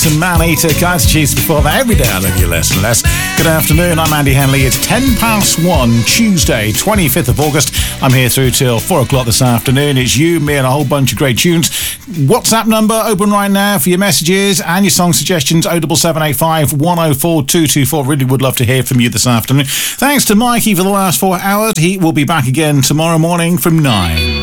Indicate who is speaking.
Speaker 1: To Man-Eater, Kaiser Chiefs before that. Every day I love you less and less. Good afternoon, I'm Andy Henley. It's 1:10, Tuesday, 25th of August. I'm here through till 4 o'clock this afternoon. It's you, me and a whole bunch of great tunes. WhatsApp number open right now for your messages and your song suggestions, 07785 104 224. Really would love to hear from you this afternoon. Thanks to Mikey for the last 4 hours. He will be back again tomorrow morning from 9.